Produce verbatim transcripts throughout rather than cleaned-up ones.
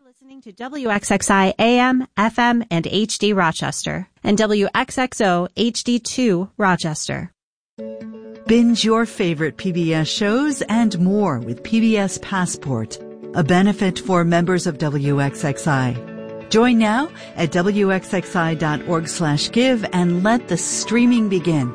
Listening to W X X I A M, F M, and H D Rochester, and W X X O H D two Rochester. Binge your favorite P B S shows and more with P B S Passport, a benefit for members of W X X I. Join now at W X X I dot org slash give and let the streaming begin.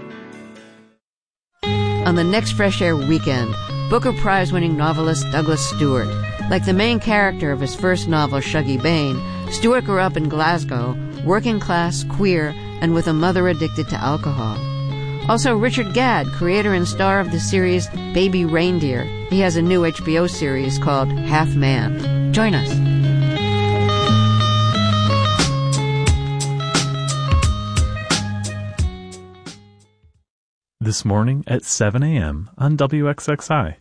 On the next Fresh Air weekend, Booker Prize-winning novelist Douglas Stewart. Like the main character of his first novel, Shuggie Bain, Stewart grew up in Glasgow, working class, queer, and with a mother addicted to alcohol. Also, Richard Gadd, creator and star of the series Baby Reindeer. He has a new H B O series called Half Man. Join us. This morning at seven a.m. on W X X I.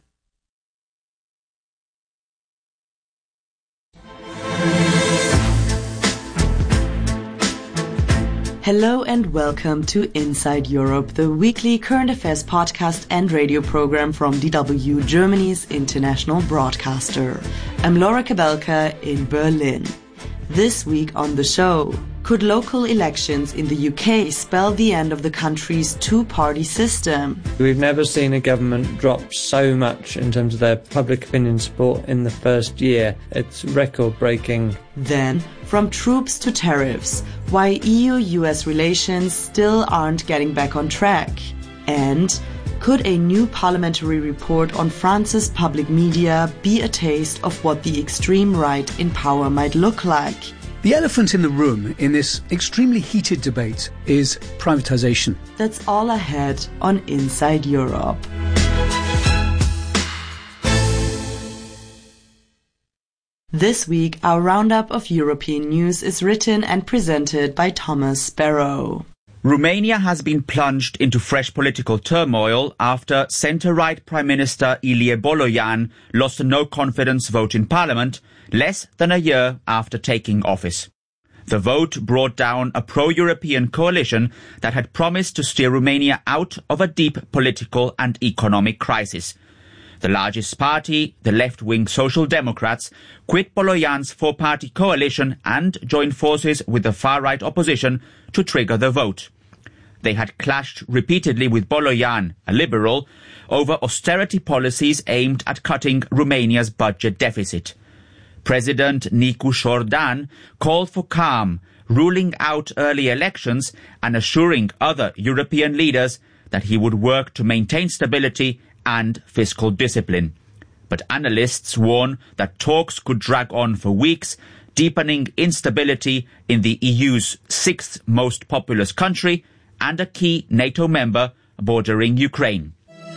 Hello and welcome to Inside Europe, the weekly current affairs podcast and radio program from D W, Germany's international broadcaster. I'm Laura Kabelka in Berlin. This week on the show, could local elections in the U K spell the end of the country's two-party system? We've never seen a government drop so much in terms of their public opinion support in the first year. It's record-breaking. Then, from troops to tariffs, why E U-U S relations still aren't getting back on track. And could a new parliamentary report on France's public media be a taste of what the extreme right in power might look like? The elephant in the room in this extremely heated debate is privatization. That's all ahead on Inside Europe. This week, our roundup of European news is written and presented by Thomas Sparrow. Romania has been plunged into fresh political turmoil after centre-right Prime Minister Ilie Boloyan lost a no-confidence vote in Parliament less than a year after taking office. The vote brought down a pro-European coalition that had promised to steer Romania out of a deep political and economic crisis. The largest party, the left-wing Social Democrats, quit Boloyan's four-party coalition and joined forces with the far-right opposition to trigger the vote. They had clashed repeatedly with Boloyan, a liberal, over austerity policies aimed at cutting Romania's budget deficit. President Nicu Șordan called for calm, ruling out early elections and assuring other European leaders that he would work to maintain stability and fiscal discipline. But analysts warn that talks could drag on for weeks, deepening instability in the E U's sixth most populous country and a key NATO member bordering Ukraine.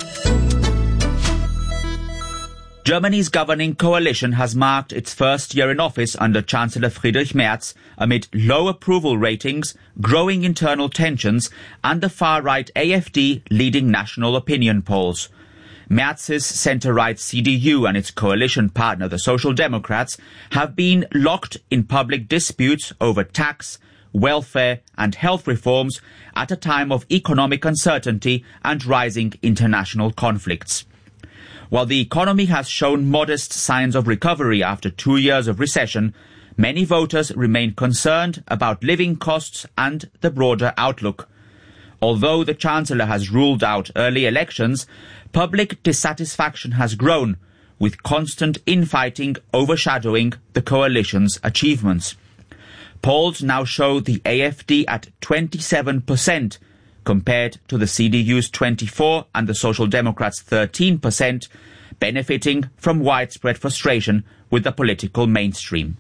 Germany's governing coalition has marked its first year in office under Chancellor Friedrich Merz amid low approval ratings, growing internal tensions, and the far-right A F D leading national opinion polls. Merz's centre-right C D U and its coalition partner, the Social Democrats, have been locked in public disputes over tax, welfare and health reforms at a time of economic uncertainty and rising international conflicts. While the economy has shown modest signs of recovery after two years of recession, many voters remain concerned about living costs and the broader outlook. Although the Chancellor has ruled out early elections, public dissatisfaction has grown, with constant infighting overshadowing the coalition's achievements. Polls now show the A F D at twenty-seven percent, compared to the C D U's twenty-four and the Social Democrats' thirteen percent, benefiting from widespread frustration with the political mainstream.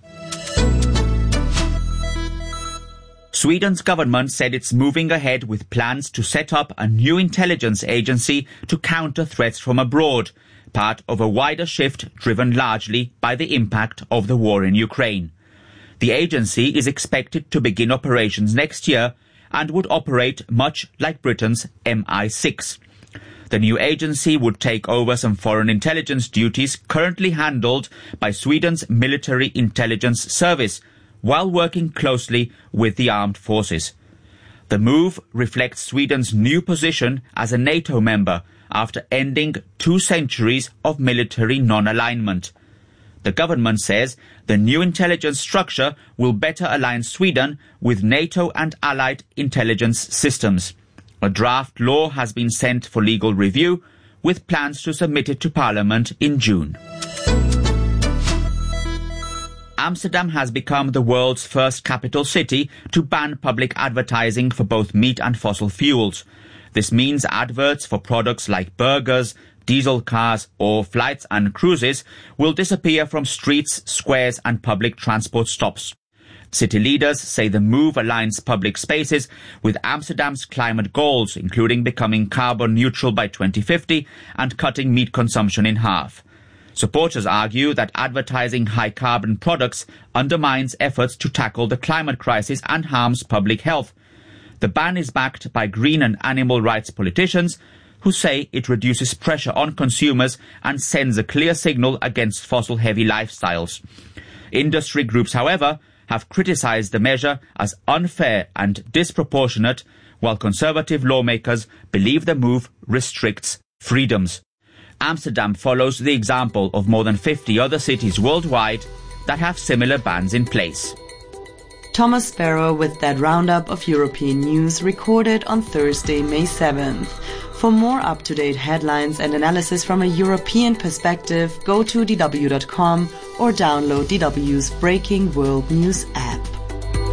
Sweden's government said it's moving ahead with plans to set up a new intelligence agency to counter threats from abroad, part of a wider shift driven largely by the impact of the war in Ukraine. The agency is expected to begin operations next year and would operate much like Britain's M I six. The new agency would take over some foreign intelligence duties currently handled by Sweden's Military Intelligence Service, while working closely with the armed forces. The move reflects Sweden's new position as a NATO member after ending two centuries of military non-alignment. The government says the new intelligence structure will better align Sweden with NATO and allied intelligence systems. A draft law has been sent for legal review, with plans to submit it to Parliament in June. Amsterdam has become the world's first capital city to ban public advertising for both meat and fossil fuels. This means adverts for products like burgers, diesel cars or flights and cruises will disappear from streets, squares and public transport stops. City leaders say the move aligns public spaces with Amsterdam's climate goals, including becoming carbon neutral by twenty fifty and cutting meat consumption in half. Supporters argue that advertising high-carbon products undermines efforts to tackle the climate crisis and harms public health. The ban is backed by green and animal rights politicians who say it reduces pressure on consumers and sends a clear signal against fossil-heavy lifestyles. Industry groups, however, have criticized the measure as unfair and disproportionate, while conservative lawmakers believe the move restricts freedoms. Amsterdam follows the example of more than fifty other cities worldwide that have similar bans in place. Thomas Sparrow with that roundup of European news recorded on Thursday, May seventh. For more up-to-date headlines and analysis from a European perspective, go to d w dot com or download D W's Breaking World News app.